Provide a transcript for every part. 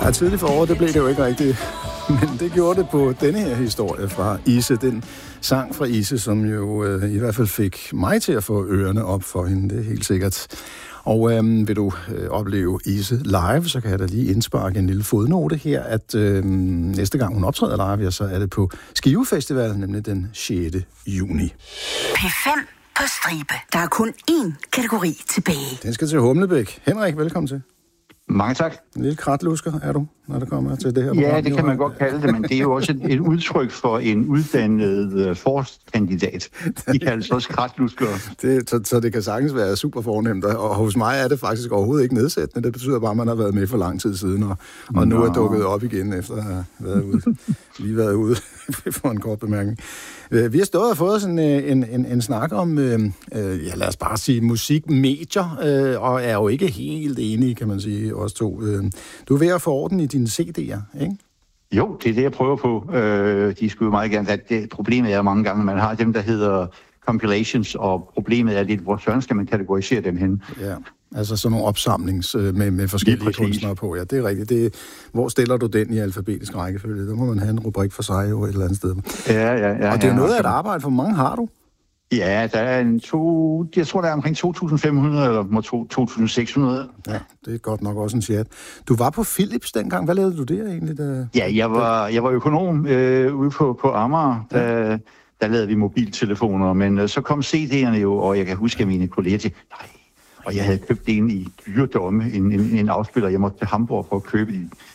Ja, tidligt for året, det blev det jo ikke rigtigt. Men det gjorde det på denne her historie fra Ise. Den sang fra Ise, som jo i hvert fald fik mig til at få ørerne op for hende, det er helt sikkert. Og vil du opleve Ise live, så kan jeg da lige indsparke en lille fodnote her, at næste gang hun optræder live, så er det på Skive Festival, nemlig den 6. juni. P5 på stribe. Der er kun én kategori tilbage. Den skal til Humlebæk. Henrik, velkommen til. Mange tak. En lille kratlusker er du, når det kommer til det her. Ja, det kan man godt kalde det, men det er jo også et udtryk for en uddannet forskkandidat. De kaldes også kratluskere. Så det kan sagtens være super fornemt, og hos mig er det faktisk overhovedet ikke nedsættende. Det betyder bare, at man har været med for lang tid siden, og nu er dukket op igen, efter at have været ude for en kort bemærkning. Vi har stået og fået sådan en snak om, lad os bare sige, musikmedier, og er jo ikke helt enige, kan man sige, os to. Du er ved at få orden i dine CD'er, ikke? Jo, det er det, jeg prøver på. De skulle jo meget gerne. Problemet er mange gange, man har dem, der hedder compilations, og problemet er lidt, hvor søren skal man kategorisere dem hen? Ja, altså sådan nogle opsamlings med forskellige kunstnere på. Ja, det er rigtigt. Hvor stiller du den i alfabetisk rækkefølge? Der må man have en rubrik for sig jo et eller andet sted. Ja. Og det er noget af et arbejde, for mange har du? Ja, der er jeg tror, der er omkring 2.500 eller 2.600. Ja, det er godt nok også en chat. Du var på Philips dengang. Hvad lavede du der egentlig? Ja, jeg var økonom ude på Amager, der lavede vi mobiltelefoner, men så kom CD'erne jo, og jeg kan huske, at mine kolleger til, nej, og jeg havde købt en i dyredomme, en afspiller, jeg måtte til Hamburg for at købe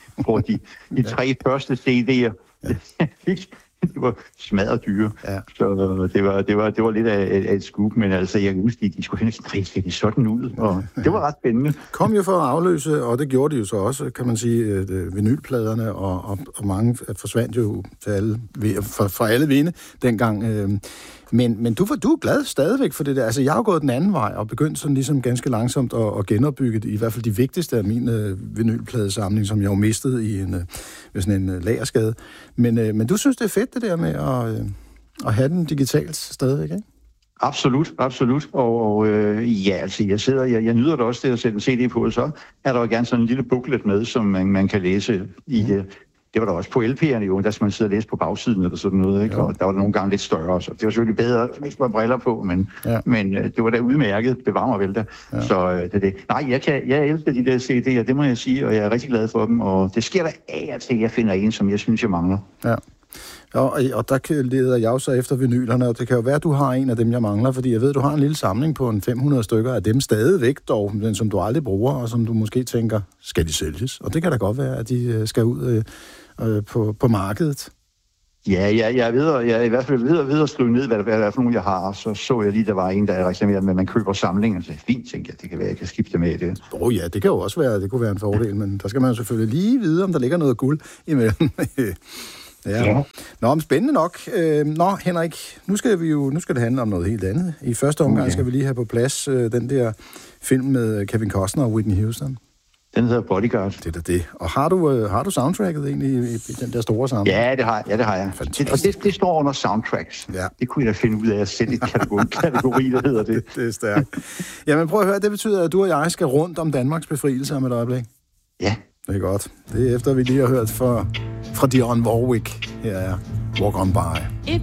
de 3 første CD'er. Det var smadret dyre, så det var lidt af et scoop, men altså, jeg kan huske, de skulle hen og det sådan ud, og det var ret spændende. Kom jo for at afløse, og det gjorde de jo så også, kan man sige, vinylpladerne, og mange forsvandt jo til for alle vinde dengang. Men du er glad stadigvæk for det der. Altså, jeg har gået den anden vej og begyndt sådan ligesom ganske langsomt at genopbygge i hvert fald de vigtigste af min vinylpladesamling, som jeg jo mistede i sådan en lagerskade. Men du synes, det er fedt det der med at have den digitalt stadigvæk, ikke? Absolut. Og altså, jeg nyder det også det at sætte en CD på, så er der jo gerne sådan en lille booklet med, som man kan læse i det. Det var der også på LP'erne jo, der skal man sidde og læse på bagsiden eller sådan noget, ikke? Og der var det nogle gange lidt større, så det var selvfølgelig bedre, hvis man briller på, men det var da udmærket, bevar mig vel da. Ja. Så det. Nej, jeg elsker de der CD'er, det må jeg sige, og jeg er rigtig glad for dem, og det sker der af og til, jeg finder en, som jeg synes, jeg mangler. Ja. Og der leder jeg jo så efter vinylerne, og det kan jo være, at du har en af dem, jeg mangler, fordi jeg ved, at du har en lille samling på en 500 stykker af dem stadigvæk dog, men som du aldrig bruger, og som du måske tænker, skal de sælges? Og det kan da godt være, at de skal ud på markedet. Ja, jeg er i hvert fald ved at skrive ned, hvad det er for nogen, jeg har, og så jeg lige, der var en, der reklamerede med, at man køber samlinger, så fint, tænkte jeg, det kan være, jeg kan skifte med det. Ja, det kan jo også være, det kunne være en fordel, men der skal man jo selvfølgelig lige vide, om der ligger noget guld imellem. Ja. Nå, spændende nok. Henrik, nu skal det handle om noget helt andet. I første omgang skal vi lige have på plads den der film med Kevin Costner og Whitney Houston. Den hedder Bodyguard. Det er det. Og har du soundtracket egentlig i den der store samling? Ja, det har jeg. Og det står under soundtracks. Ja. Det kunne jeg da finde ud af at sætte et kategori, der hedder det. Det er stærkt. Jamen prøv at høre, det betyder, at du og jeg skal rundt om Danmarks befrielse om et øjeblik. Ja. Det er godt. Det er efter, vi lige har hørt fra Dionne Warwick. Her er Walk On By.